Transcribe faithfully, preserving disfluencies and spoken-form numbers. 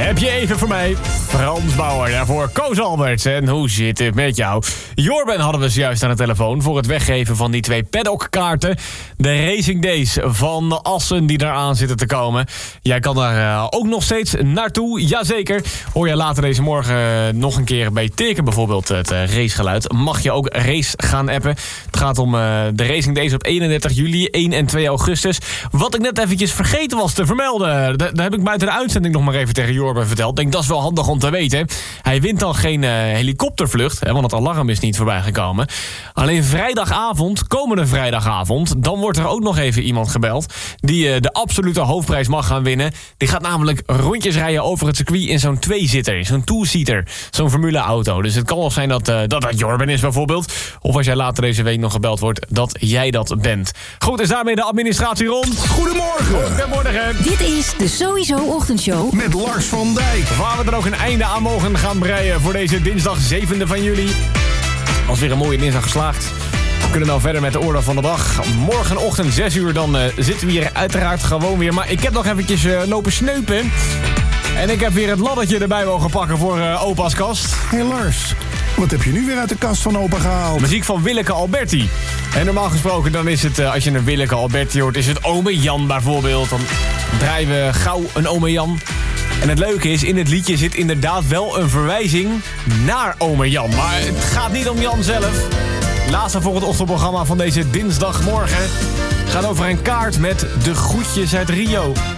Heb je even voor mij? Frans Bauer, daarvoor Koos Alberts. En hoe zit het met jou? Jorben hadden we zojuist aan de telefoon voor het weggeven van die twee paddockkaarten. De Racing Days van Assen die eraan zitten te komen. Jij kan daar uh, ook nog steeds naartoe, jazeker. Hoor je later deze morgen uh, nog een keer bij Teken bijvoorbeeld het uh, racegeluid. Mag je ook race gaan appen. Het gaat om uh, de Racing Days op eenendertig juli, één en twee augustus. Wat ik net eventjes vergeten was te vermelden. Daar heb ik buiten de uitzending nog maar even tegen Jorben verteld. Ik denk, dat is wel handig om te weten. Hij wint dan geen uh, helikoptervlucht, hè, want het alarm is niet voorbij gekomen. Alleen vrijdagavond, komende vrijdagavond, dan wordt er ook nog even iemand gebeld die uh, de absolute hoofdprijs mag gaan winnen. Die gaat namelijk rondjes rijden over het circuit in zo'n tweezitter, zo'n two-seater, zo'n formuleauto. Dus het kan wel zijn dat, uh, dat dat Jorben is bijvoorbeeld. Of als jij later deze week nog gebeld wordt, dat jij dat bent. Goed, is daarmee de administratie rond. Goedemorgen. Goedemorgen. Dit is de Sowieso Ochtendshow Met Lars van Dijk. Waar we er ook een einde aan mogen gaan breien voor deze dinsdag zevende van juli. Als weer een mooie dinsdag geslaagd. We kunnen nou verder met de orde van de dag. Morgenochtend zes uur, dan uh, zitten we hier uiteraard gewoon weer. Maar ik heb nog eventjes uh, lopen sneupen. En ik heb weer het laddertje erbij mogen pakken voor uh, opa's kast. Hé hey Lars, wat heb je nu weer uit de kast van opa gehaald? Muziek van Willeke Alberti. En normaal gesproken dan is het, uh, als je een Willeke Alberti hoort, is het Ome Jan bijvoorbeeld. Dan draaien we gauw een Ome Jan. En het leuke is, in het liedje zit inderdaad wel een verwijzing naar Ome Jan. Maar het gaat niet om Jan zelf. Laatste voor het ochtendprogramma van deze dinsdagmorgen gaat over een kaart met de groetjes uit Rio.